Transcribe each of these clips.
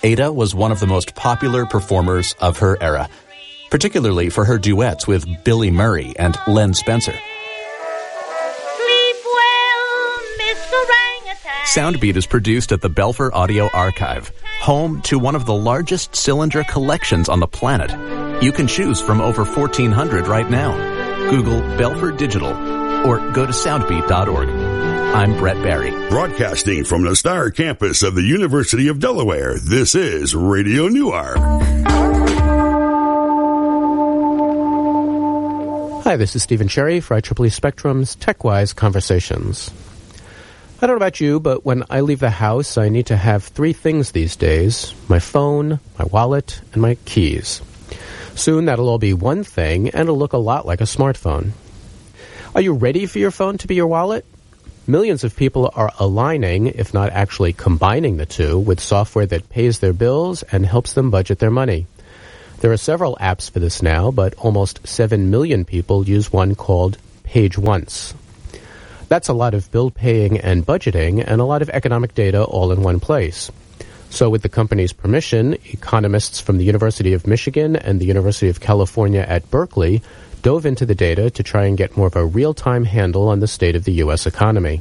Ada was one of the most popular performers of her era, particularly for her duets with Billy Murray and Len Spencer. Sleep well, Mr. Orangutan. Soundbeat is produced at the Belfer Audio Archive, home to one of the largest cylinder collections on the planet. You can choose from over 1,400 right now. Google Belfer Digital or go to soundbeat.org. I'm Brett Barry. Broadcasting from the Star Campus of the University of Delaware, this is Radio Newark. Hi, this is Stephen Cherry for IEEE Spectrum's TechWise Conversations. I don't know about you, but when I leave the house, I need to have three things these days: my phone, my wallet, and my keys. Soon that'll all be one thing, and it'll look a lot like a smartphone. Are you ready for your phone to be your wallet? Millions of people are aligning, if not actually combining the two, with software that pays their bills and helps them budget their money. There are several apps for this now, but almost 7 million people use one called PageOnce. That's a lot of bill paying and budgeting and a lot of economic data all in one place. So with the company's permission, economists from the University of Michigan and the University of California at Berkeley dove into the data to try and get more of a real-time handle on the state of the U.S. economy.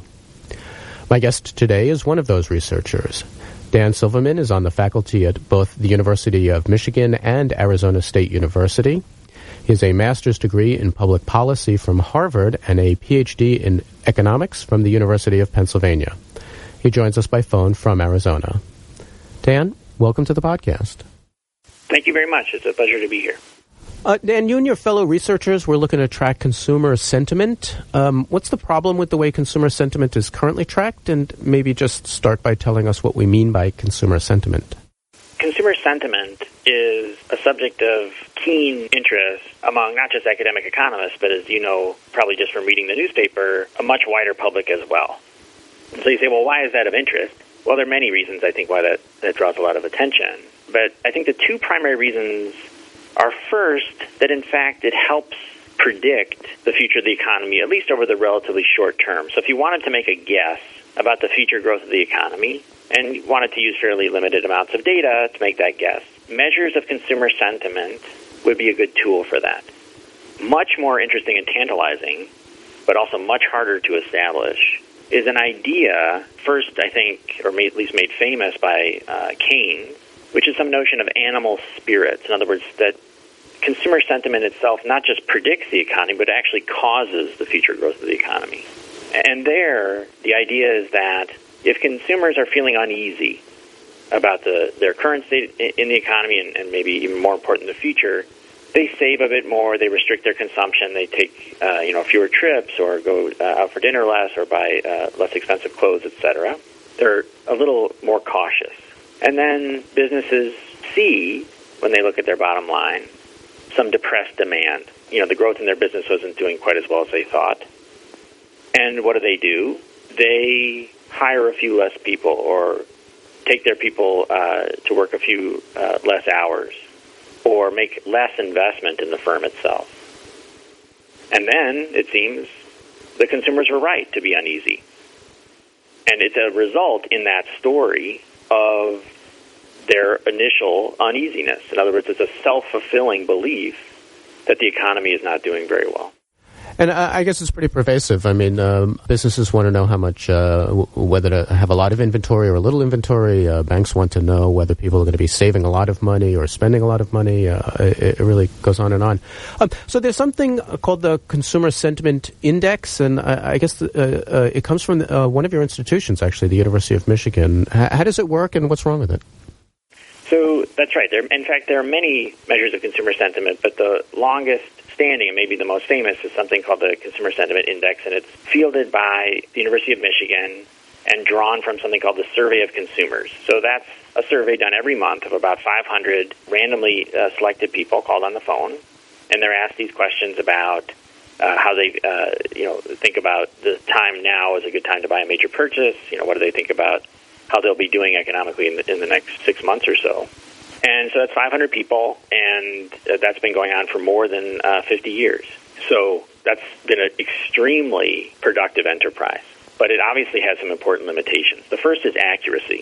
My guest today is one of those researchers. Dan Silverman is on the faculty at both the University of Michigan and Arizona State University. He has a master's degree in public policy from Harvard and a PhD in economics from the University of Pennsylvania. He joins us by phone from Arizona. Dan, welcome to the podcast. Thank you very much. It's a pleasure to be here. Dan, you and your fellow researchers were looking to track consumer sentiment. What's the problem with the way consumer sentiment is currently tracked? And maybe just start by telling us what we mean by consumer sentiment. Consumer sentiment is a subject of keen interest among not just academic economists, but as you know, probably just from reading the newspaper, a much wider public as well. So you say, well, why is that of interest? Well, there are many reasons, I think, why that draws a lot of attention. But I think the two primary reasons are, first, that in fact it helps predict the future of the economy, at least over the relatively short term. So if you wanted to make a guess about the future growth of the economy and you wanted to use fairly limited amounts of data to make that guess, measures of consumer sentiment would be a good tool for that. Much more interesting and tantalizing, but also much harder to establish, is an idea, first, I think, or at least made famous by Keynes, which is some notion of animal spirits. In other words, that consumer sentiment itself not just predicts the economy, but actually causes the future growth of the economy. And there, the idea is that if consumers are feeling uneasy about their current state in the economy and maybe even more important, the future, they save a bit more, they restrict their consumption, they take fewer trips or go out for dinner less or buy less expensive clothes, etc. They're a little more cautious. And then businesses see, when they look at their bottom line, some depressed demand. The growth in their business wasn't doing quite as well as they thought. And what do? They hire a few less people or take their people to work a few less hours or make less investment in the firm itself. And then, it seems, the consumers were right to be uneasy. And it's a result in that story of their initial uneasiness. In other words, it's a self-fulfilling belief that the economy is not doing very well. And I guess it's pretty pervasive. I mean, businesses want to know how much, whether to have a lot of inventory or a little inventory. Banks want to know whether people are going to be saving a lot of money or spending a lot of money. It really goes on and on. So there's something called the Consumer Sentiment Index, and I guess it comes from one of your institutions, actually, the University of Michigan. How does it work, and what's wrong with it? So that's right. In fact, there are many measures of consumer sentiment, but the longest standing and maybe the most famous is something called the Consumer Sentiment Index, and it's fielded by the University of Michigan and drawn from something called the Survey of Consumers. So that's a survey done every month of about 500 randomly selected people called on the phone, and they're asked these questions about how they think about the time now is a good time to buy a major purchase. What do they think about how they'll be doing economically in the next 6 months or so. And so that's 500 people, and that's been going on for more than 50 years. So that's been an extremely productive enterprise. But it obviously has some important limitations. The first is accuracy.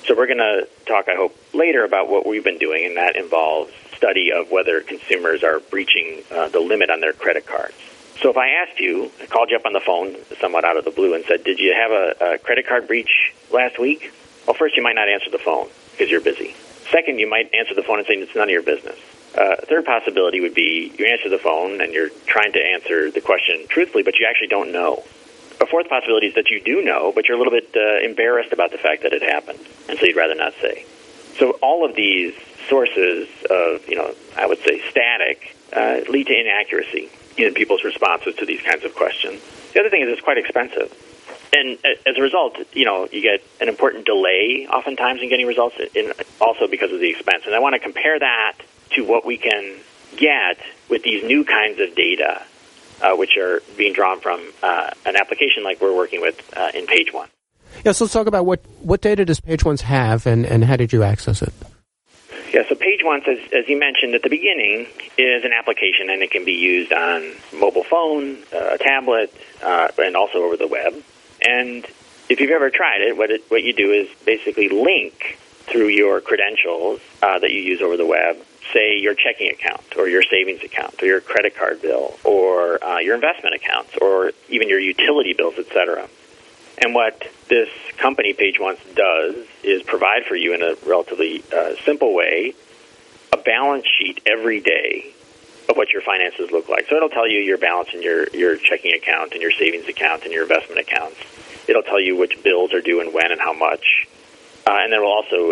So we're going to talk, I hope, later about what we've been doing, and that involves study of whether consumers are breaching the limit on their credit cards. So if I asked you, I called you up on the phone somewhat out of the blue and said, did you have a credit card breach last week? Well, first, you might not answer the phone because you're busy. Second, you might answer the phone and say it's none of your business. Third possibility would be you answer the phone and you're trying to answer the question truthfully, but you actually don't know. A fourth possibility is that you do know, but you're a little bit embarrassed about the fact that it happened, and so you'd rather not say. So all of these sources of, I would say static, lead to inaccuracy in people's responses to these kinds of questions. The other thing is it's quite expensive. And as a result, you get an important delay oftentimes in getting results, also because of the expense. And I want to compare that to what we can get with these new kinds of data, which are being drawn from an application like we're working with in PageOne. Yeah, so let's talk about what data does PageOne have, and how did you access it? Yeah, so PageOne, as you mentioned at the beginning, is an application, and it can be used on mobile phone, a tablet, and also over the web. And if you've ever tried it, what you do is basically link through your credentials that you use over the web, say your checking account or your savings account or your credit card bill or your investment accounts or even your utility bills, etc. And what this company, PageOne, does is provide for you in a relatively simple way a balance sheet every day of what your finances look like. So it'll tell you your balance in your checking account and your savings account and your investment accounts. It'll tell you which bills are due and when and how much. And then we'll also,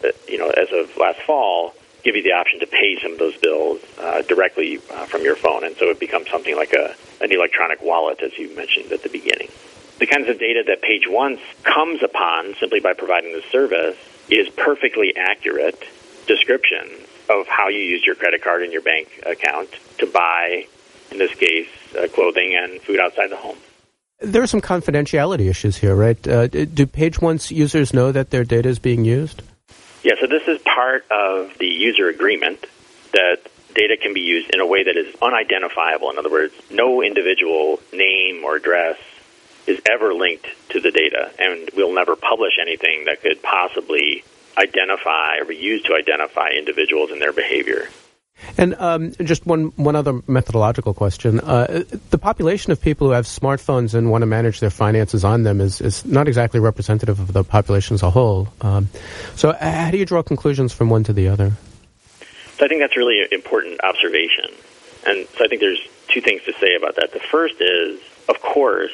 as of last fall, give you the option to pay some of those bills directly from your phone. And so it becomes something like an electronic wallet, as you mentioned at the beginning. The kinds of data that PageOne comes upon simply by providing the service is perfectly accurate description of how you use your credit card and your bank account to buy, in this case, clothing and food outside the home. There are some confidentiality issues here, right? Do PageOne's users know that their data is being used? Yeah, so this is part of the user agreement that data can be used in a way that is unidentifiable. In other words, no individual name or address is ever linked to the data, and we'll never publish anything that could possibly identify or be used to identify individuals and their behavior. And just one other methodological question. The population of people who have smartphones and want to manage their finances on them is not exactly representative of the population as a whole. So how do you draw conclusions from one to the other? So I think that's really an important observation. And so I think there's two things to say about that. The first is, of course,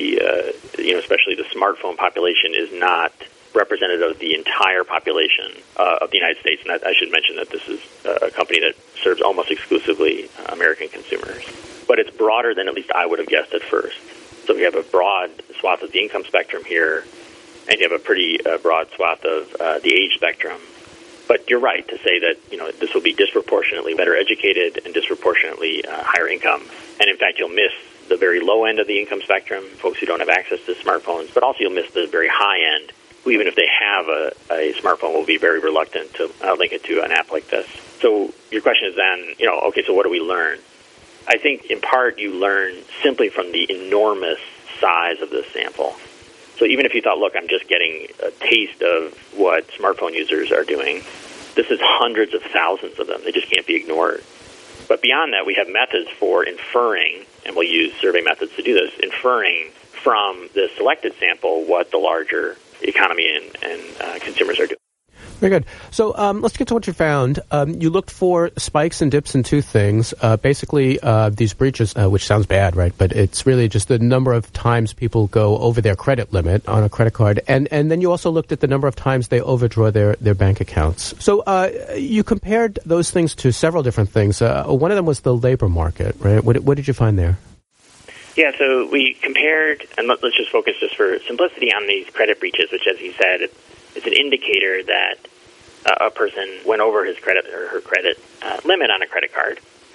especially the smartphone population is not representative of the entire population of the United States. And I should mention that this is a company that serves almost exclusively American consumers. But it's broader than at least I would have guessed at first. So we have a broad swath of the income spectrum here, and you have a pretty broad swath of the age spectrum. But you're right to say that this will be disproportionately better educated and disproportionately higher income. And in fact, you'll miss the very low end of the income spectrum, folks who don't have access to smartphones, but also you'll miss the very high end, who even if they have a smartphone will be very reluctant to link it to an app like this. So your question is then, okay, so what do we learn? I think in part you learn simply from the enormous size of this sample. So even if you thought, look, I'm just getting a taste of what smartphone users are doing, this is hundreds of thousands of them. They just can't be ignored. But beyond that, we have methods for inferring, and we'll use survey methods to do this, inferring from the selected sample what the larger economy and consumers are doing. Very good. So let's get to what you found. You looked for spikes and dips in two things. Basically, these breaches, which sounds bad, right? But it's really just the number of times people go over their credit limit on a credit card. And then you also looked at the number of times they overdraw their bank accounts. So you compared those things to several different things. One of them was the labor market, right? What did you find there? Yeah, so we compared, and let's just focus just for simplicity on these credit breaches, which, as you said, it's an indicator that a person went over his credit or her credit limit on a credit card.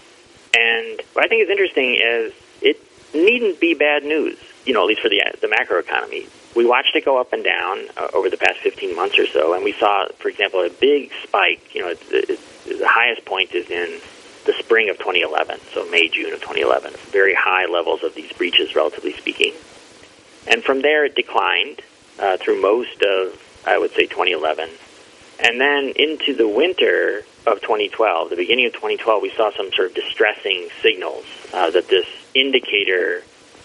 And what I think is interesting is it needn't be bad news, at least for the macro economy. We watched it go up and down over the past 15 months or so, and we saw, for example, a big spike. The highest point is in the spring of 2011, so May, June of 2011. Very high levels of these breaches, relatively speaking. And from there, it declined through most of I would say, 2011. And then into the winter of 2012, the beginning of 2012, we saw some sort of distressing signals that this indicator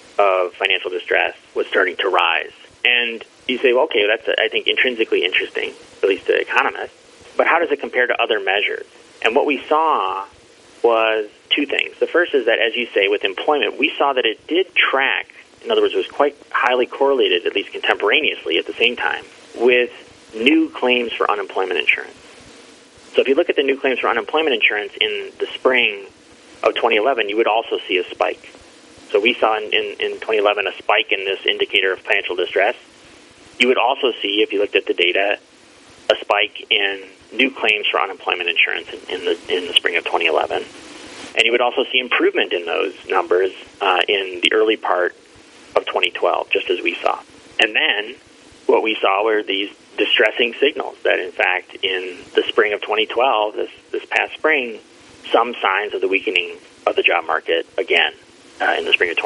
of financial distress was starting to rise. And you say, well, okay, that's, I think, intrinsically interesting, at least to economists. But how does it compare to other measures? And what we saw was two things. The first is that, as you say, with employment, we saw that it did track, in other words, it was quite highly correlated, at least contemporaneously at the same time, with new claims for unemployment insurance. So if you look at the new claims for unemployment insurance in the spring of 2011, you would also see a spike. So we saw in 2011 a spike in this indicator of financial distress. You would also see, if you looked at the data, a spike in new claims for unemployment insurance in the spring of 2011. And you would also see improvement in those numbers in the early part of 2012, just as we saw. And then what we saw were these distressing signals that, in fact, in the spring of 2012, this past spring, some signs of the weakening of the job market again in the spring of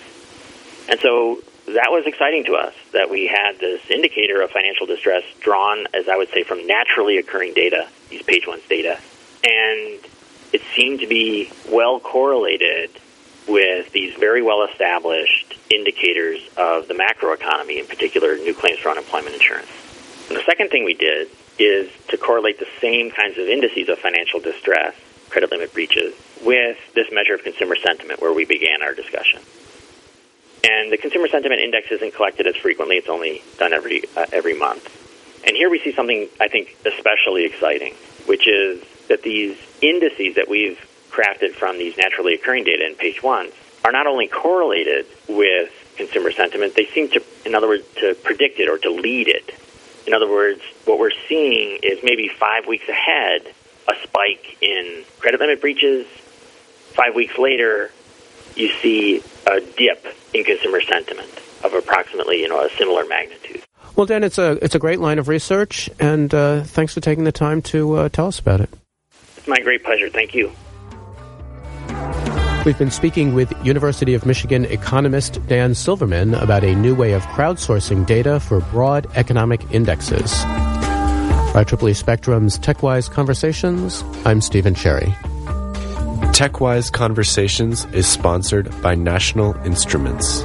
2012. And so that was exciting to us, that we had this indicator of financial distress drawn, as I would say, from naturally occurring data, these page ones data. And it seemed to be well correlated with these very well-established indicators of the macroeconomy, in particular, new claims for unemployment insurance. And the second thing we did is to correlate the same kinds of indices of financial distress, credit limit breaches, with this measure of consumer sentiment where we began our discussion. And the consumer sentiment index isn't collected as frequently. It's only done every month. And here we see something, I think, especially exciting, which is that these indices that we've crafted from these naturally occurring data in page ones are not only correlated with consumer sentiment, they seem to, in other words, to predict it or to lead it. In other words, what we're seeing is maybe 5 weeks ahead, a spike in credit limit breaches. 5 weeks later, you see a dip in consumer sentiment of approximately, a similar magnitude. Well, Dan, it's a great line of research, and thanks for taking the time to tell us about it. It's my great pleasure. Thank you. We've been speaking with University of Michigan economist Dan Silverman about a new way of crowdsourcing data for broad economic indexes. For IEEE Spectrum's TechWise Conversations, I'm Stephen Cherry. TechWise Conversations is sponsored by National Instruments.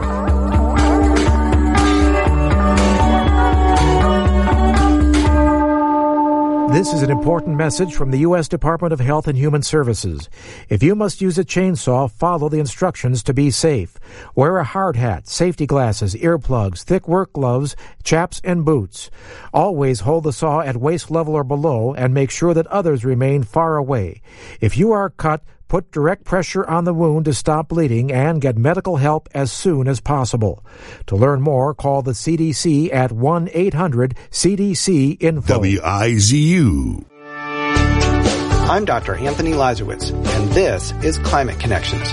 This is an important message from the U.S. Department of Health and Human Services. If you must use a chainsaw, follow the instructions to be safe. Wear a hard hat, safety glasses, earplugs, thick work gloves, chaps, and boots. Always hold the saw at waist level or below and make sure that others remain far away. If you are cut, put direct pressure on the wound to stop bleeding and get medical help as soon as possible. To learn more, call the CDC at 1-800-CDC-INFO. WIZU. I'm Dr. Anthony Lazarowitz, and this is Climate Connections.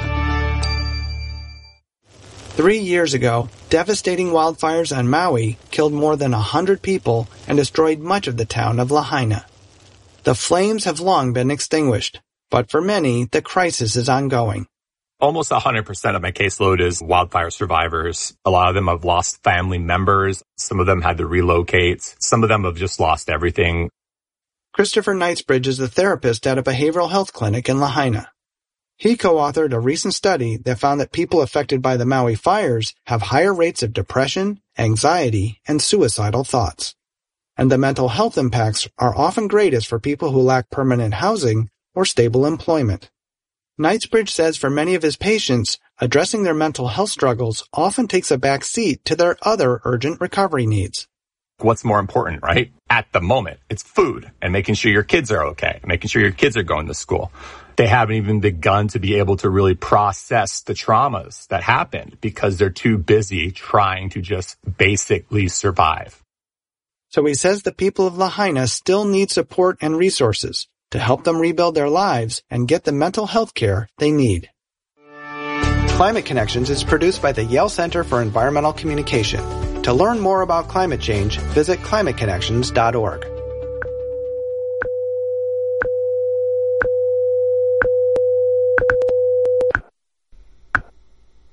3 years ago, devastating wildfires on Maui killed more than 100 people and destroyed much of the town of Lahaina. The flames have long been extinguished, but for many, the crisis is ongoing. Almost 100% of my caseload is wildfire survivors. A lot of them have lost family members. Some of them had to relocate. Some of them have just lost everything. Christopher Knightsbridge is a therapist at a behavioral health clinic in Lahaina. He co-authored a recent study that found that people affected by the Maui fires have higher rates of depression, anxiety, and suicidal thoughts. And the mental health impacts are often greatest for people who lack permanent housing or stable employment. Knightsbridge says for many of his patients, addressing their mental health struggles often takes a back seat to their other urgent recovery needs. What's more important, right? At the moment, it's food and making sure your kids are okay, making sure your kids are going to school. They haven't even begun to be able to really process the traumas that happened because they're too busy trying to just basically survive. So he says the people of Lahaina still need support and resources to help them rebuild their lives and get the mental health care they need. Climate Connections is produced by the Yale Center for Environmental Communication. To learn more about climate change, visit climateconnections.org.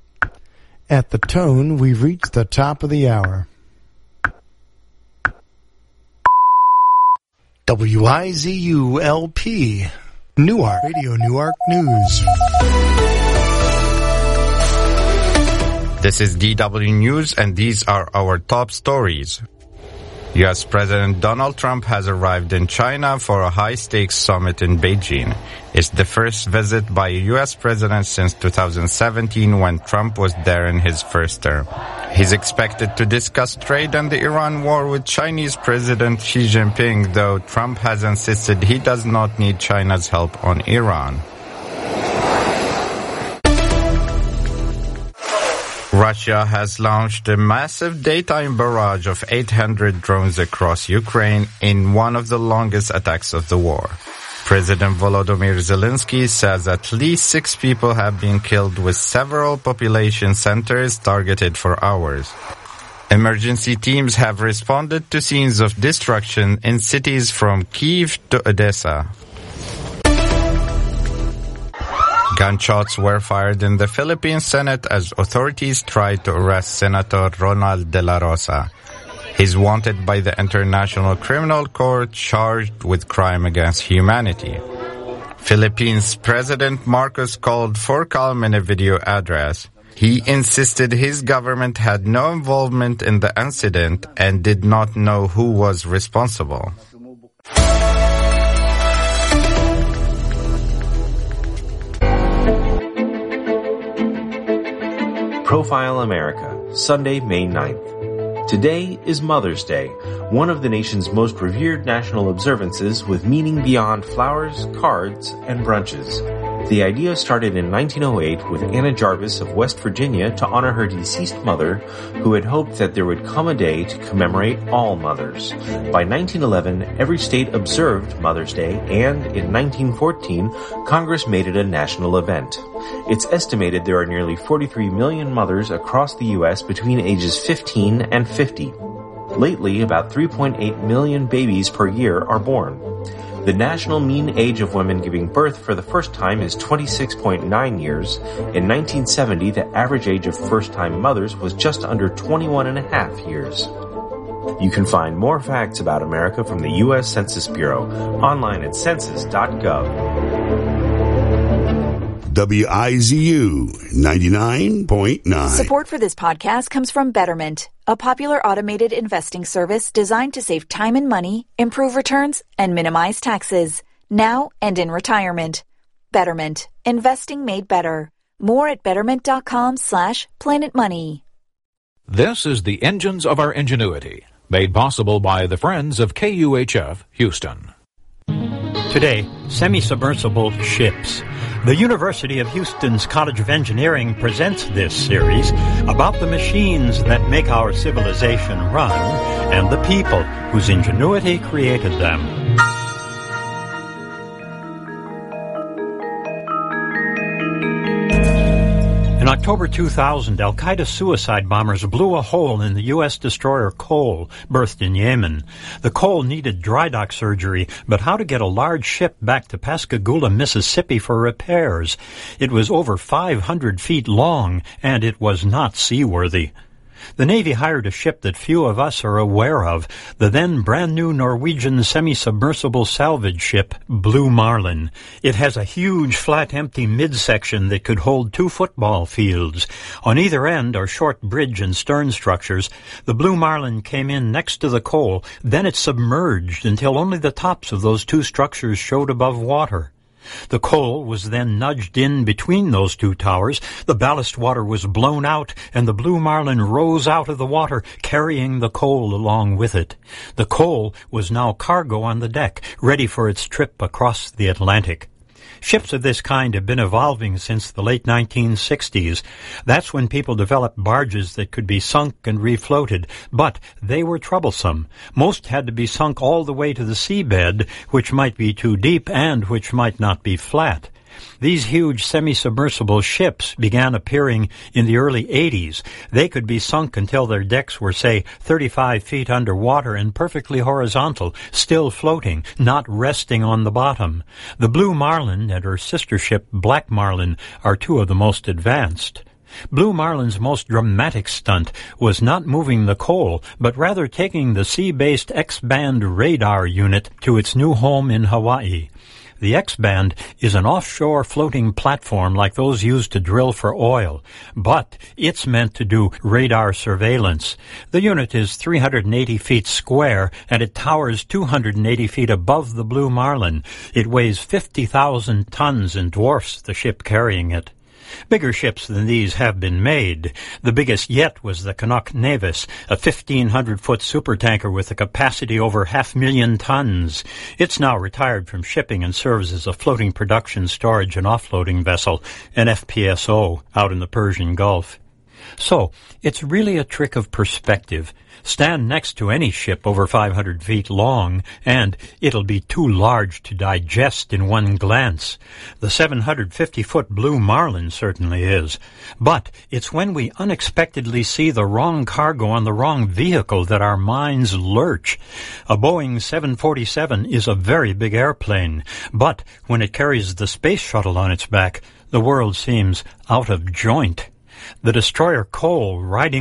At the tone, we've reached the top of the hour. WIZU-LP, Newark, Radio Newark News. This is DW News, and these are our top stories. U.S. President Donald Trump has arrived in China for a high-stakes summit in Beijing. It's the first visit by a U.S. president since 2017 when Trump was there in his first term. He's expected to discuss trade and the Iran war with Chinese President Xi Jinping, though Trump has insisted he does not need China's help on Iran. Russia has launched a massive daytime barrage of 800 drones across Ukraine in one of the longest attacks of the war. President Volodymyr Zelensky says at least 6 people have been killed, with several population centers targeted for hours. Emergency teams have responded to scenes of destruction in cities from Kyiv to Odessa. Gunshots were fired in the Philippine Senate as authorities tried to arrest Senator Ronald De La Rosa. He's wanted by the International Criminal Court, charged with crime against humanity. Philippines President Marcos called for calm in a video address. He insisted his government had no involvement in the incident and did not know who was responsible. Profile America, Sunday, May 9th. Today is Mother's Day, one of the nation's most revered national observances with meaning beyond flowers, cards, and brunches. The idea started in 1908 with Anna Jarvis of West Virginia to honor her deceased mother, who had hoped that there would come a day to commemorate all mothers. By 1911, every state observed Mother's Day, and in 1914, Congress made it a national event. It's estimated there are nearly 43 million mothers across the U.S. between ages 15 and 50. Lately, about 3.8 million babies per year are born. The national mean age of women giving birth for the first time is 26.9 years. In 1970, the average age of first-time mothers was just under 21.5 years. You can find more facts about America from the U.S. Census Bureau online at census.gov. WIZU 99.9. Support for this podcast comes from Betterment, a popular automated investing service designed to save time and money, improve returns, and minimize taxes, now and in retirement. Betterment, investing made better. More at betterment.com/planetmoney. This is the Engines of Our Ingenuity, made possible by the Friends of KUHF Houston. Today, semi-submersible ships. The University of Houston's College of Engineering presents this series about the machines that make our civilization run and the people whose ingenuity created them. In October 2000, al-Qaeda suicide bombers blew a hole in the U.S. destroyer Cole, berthed in Yemen. The Cole needed dry dock surgery, but how to get a large ship back to Pascagoula, Mississippi for repairs? It was over 500 feet long, and it was not seaworthy. The Navy hired a ship that few of us are aware of, the then brand-new Norwegian semi-submersible salvage ship, Blue Marlin. It has a huge, flat, empty midsection that could hold 2 football fields. On either end are short bridge and stern structures. The Blue Marlin came in next to the Cole, then it submerged until only the tops of those 2 structures showed above water. The Cole was then nudged in between those 2 towers, the ballast water was blown out, and the Blue Marlin rose out of the water, carrying the Cole along with it. The Cole was now cargo on the deck, ready for its trip across the Atlantic. Ships of this kind have been evolving since the late 1960s. That's when people developed barges that could be sunk and refloated, but they were troublesome. Most had to be sunk all the way to the seabed, which might be too deep and which might not be flat. These huge semi-submersible ships began appearing in the early 80s. They could be sunk until their decks were, say, 35 feet underwater and perfectly horizontal, still floating, not resting on the bottom. The Blue Marlin and her sister ship Black Marlin are 2 of the most advanced. Blue Marlin's most dramatic stunt was not moving the coal, but rather taking the sea-based X-band radar unit to its new home in Hawaii. The X-band is an offshore floating platform like those used to drill for oil, but it's meant to do radar surveillance. The unit is 380 feet square, and it towers 280 feet above the Blue Marlin. It weighs 50,000 tons and dwarfs the ship carrying it. Bigger ships than these have been made. The biggest yet was the Canuck Nevis, a 1,500-foot supertanker with a capacity over 500,000 tons. It's now retired from shipping and serves as a floating production, storage, and offloading vessel, an FPSO, out in the Persian Gulf. So, it's really a trick of perspective. Stand next to any ship over 500 feet long, and it'll be too large to digest in one glance. The 750-foot Blue Marlin certainly is. But it's when we unexpectedly see the wrong cargo on the wrong vehicle that our minds lurch. A Boeing 747 is a very big airplane, but when it carries the space shuttle on its back, the world seems out of joint. The destroyer Cole riding